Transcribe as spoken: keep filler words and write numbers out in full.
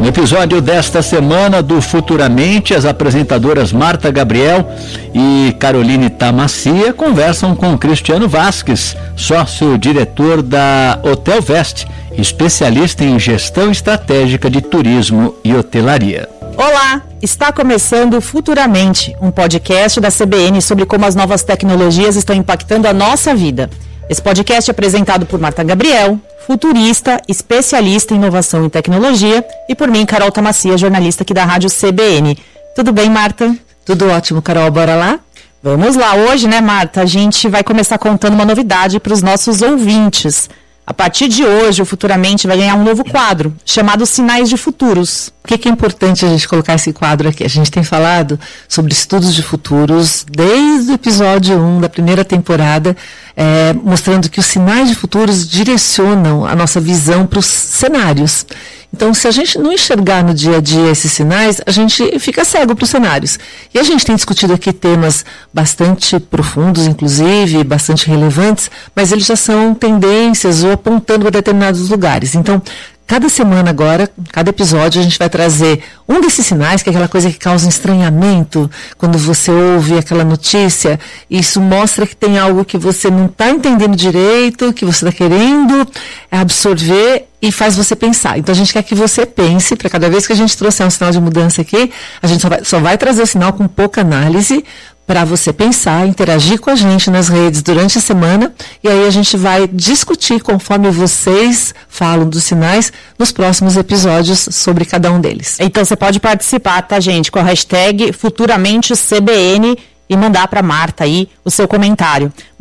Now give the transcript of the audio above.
No episódio desta semana do Futuramente, as apresentadoras Marta Gabriel e Caroline Tamacia conversam com Cristiano Vasques, sócio-diretor da Hotel Veste, especialista em gestão estratégica de turismo e hotelaria. Olá, está começando Futuramente, um podcast da C B N sobre como as novas tecnologias estão impactando a nossa vida. Esse podcast é apresentado por Marta Gabriel, futurista, especialista em inovação e tecnologia, e por mim, Carol Tamacia, jornalista aqui da Rádio C B N. Tudo bem, Marta? Tudo ótimo, Carol. Bora lá? Vamos lá. Hoje, né, Marta, a gente vai começar contando uma novidade para os nossos ouvintes. A partir de hoje, o Futuramente vai ganhar um novo quadro, chamado Sinais de Futuros. Por que, que é importante a gente colocar esse quadro aqui? A gente tem falado sobre estudos de futuros desde o episódio um da primeira temporada, é, mostrando que os sinais de futuros direcionam a nossa visão para os cenários. Então, se a gente não enxergar no dia a dia esses sinais, a gente fica cego para os cenários. E a gente tem discutido aqui temas bastante profundos, inclusive, bastante relevantes, mas eles já são tendências ou apontando para determinados lugares. Então, cada semana agora, cada episódio, a gente vai trazer um desses sinais, que é aquela coisa que causa um estranhamento quando você ouve aquela notícia. Isso mostra que tem algo que você não está entendendo direito, que você está querendo absorver e faz você pensar. Então a gente quer que você pense, para cada vez que a gente trouxer um sinal de mudança aqui, a gente só vai, só vai trazer o sinal com pouca análise, para você pensar, interagir com a gente nas redes durante a semana, e aí a gente vai discutir conforme vocês falam dos sinais nos próximos episódios sobre cada um deles. Então você pode participar, tá, gente, com a hashtag Futuramente C B N e mandar para Marta aí o seu comentário.